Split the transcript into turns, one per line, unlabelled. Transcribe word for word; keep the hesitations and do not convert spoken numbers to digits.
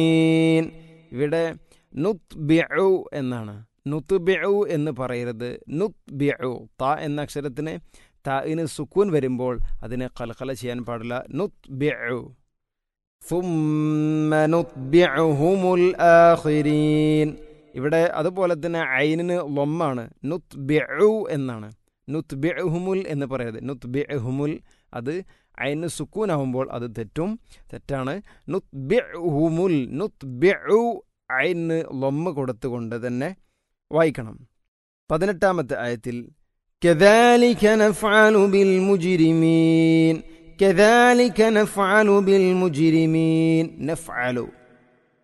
ഇവിടെ നുത്ബിഉ എന്നാണ്. നുത്ബിഉ എന്ന് പറയരുത്. നുത്ബിഉ ത എന്ന അക്ഷരത്തിന് താഇന് സുക്കൂൻ വരുമ്പോൾ അതിനെ ഖൽഖല ചെയ്യാൻ പാടില്ല. നുത്ബിഉ ثُمَّ نُتْبِعُهُمُ الْآخِرِينَ. ഇവിടെ അതുപോലെ തന്നെ ഐനിന് ലൊമ്മാണ്. നുത്ബിഉ എന്നാണ്. നുത്ബിഉഹുമുൽ എന്ന് പറയരുത്. നുത്ബിഉഹുമുൽ അത് ഐന് സുക്കൂനാവുമ്പോൾ അത് തെറ്റും, തെറ്റാണ്. നുത്ബിഉഹുമുൽ നുത്ബിഉ ഐന് ലൊമ്മ കൊടുത്തുകൊണ്ട് തന്നെ വായിക്കണം. പതിനെട്ടാമത്തെ ആയത്തിൽ كذلك نفعل بالمجرمين كذلك نفعل بالمجرمين نفعل